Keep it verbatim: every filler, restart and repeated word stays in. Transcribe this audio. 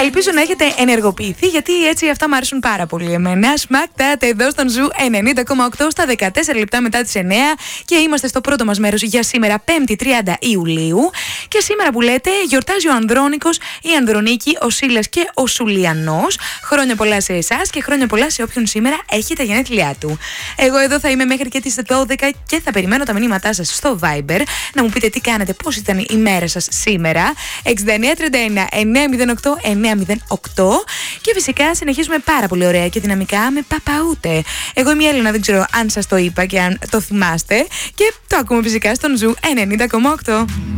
Ελπίζω να έχετε ενεργοποιηθεί, γιατί έτσι αυτά μου αρέσουν πάρα πολύ εμένα. Smack That εδώ στον Ζου ενενήντα κόμμα οκτώ στα δεκατέσσερα λεπτά μετά τις εννέα και είμαστε στο πρώτο μας μέρος για σήμερα, πέμπτη τριάντα Ιουλίου. Και σήμερα που λέτε, γιορτάζει ο Ανδρώνικος, η Ανδρονίκη, ο Σίλας και ο Σουλιανός. Χρόνια πολλά σε εσάς και χρόνια πολλά σε όποιον σήμερα έχει τα γενέθλιά του. Εγώ εδώ θα είμαι μέχρι και τις δώδεκα και θα περιμένω τα μηνύματά σας στο Viber να μου πείτε τι κάνετε, πώς ήταν η μέρα σας σήμερα. εξήντα εννέα τριάντα ένα εννιακόσια οκτώ εννιακόσια οκτώ. Και φυσικά συνεχίζουμε πάρα πολύ ωραία και δυναμικά με Παπαούτε. Εγώ είμαι η Έλληνα, δεν ξέρω αν σας το είπα και αν το θυμάστε. Και το ακούμε φυσικά στον Ζου ενενήντα κόμμα οκτώ.